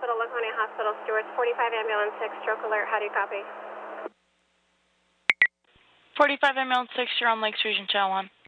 Hospital, Laconia Hospital, Stewards, 45 Ambulance 6, stroke alert, how do you copy? 45 Ambulance 6, you're on Lakes Region Channel 1.